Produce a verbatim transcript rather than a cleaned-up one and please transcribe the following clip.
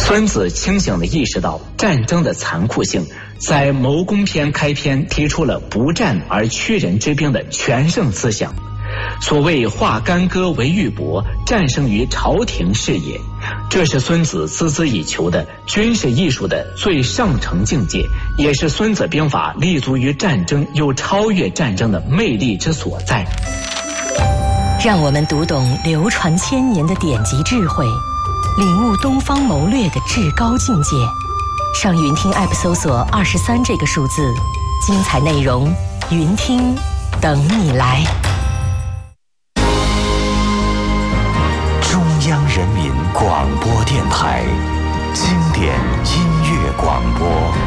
孙子清醒地意识到战争的残酷性，在《谋攻篇》开篇提出了不战而屈人之兵的全胜思想。所谓化干戈为玉帛，战胜于朝廷是也。这是孙子孜孜以求的军事艺术的最上乘境界，也是孙子兵法立足于战争又超越战争的魅力之所在。 让我们读懂流传千年的典籍智慧，领悟东方谋略的至高境界。上云听 App 搜索二十三这个数字，精彩内容云听等你来。 中央人民广播电台经典音乐广播。